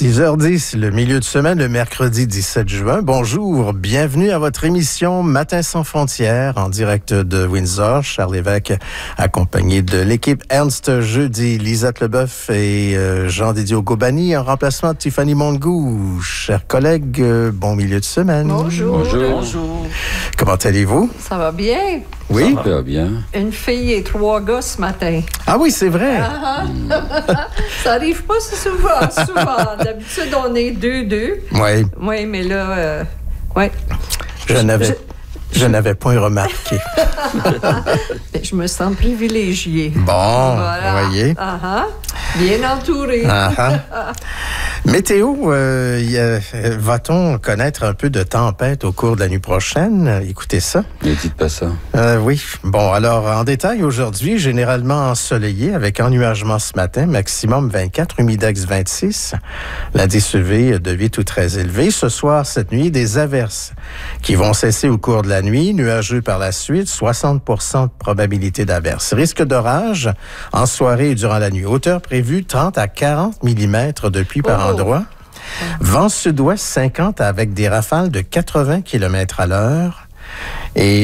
6h10, le milieu de semaine, le mercredi 17 juin. Bonjour, bienvenue à votre émission Matin sans frontières, en direct de Windsor. Charles Lévesque, accompagné de l'équipe Ernst Jeudi, Lisette Leboeuf et Jean-Didier Gobani, en remplacement de Tiffany Montegou. Chers collègues, bon milieu de semaine. Bonjour. Bonjour. Comment allez-vous? Ça va bien? Oui? Ça va bien. Une fille et 3 gars ce matin. Ah oui, c'est vrai. Ça arrive pas si souvent. D'habitude, on est 2-2. Oui. Oui, mais là, ouais. Je n'avais point remarqué. Je me sens privilégiée. Bon, Voilà. vous voyez. Bien entourée. Météo, va-t-on connaître un peu de tempête au cours de la nuit prochaine? Écoutez ça. Ne dites pas ça. Oui. Bon, alors, en détail, aujourd'hui, généralement ensoleillé avec ennuagement ce matin, maximum 24, humidex 26, l'indice UV de 8 ou très élevé. Ce soir, cette nuit, des averses qui vont cesser au cours de la nuit, nuageux par la suite, 60% de probabilité d'averses. Risque d'orage en soirée et durant la nuit. Hauteur prévue 30 à 40 mm de pluie par endroit. Vent sud-ouest 50 avec des rafales de 80 km à l'heure. Et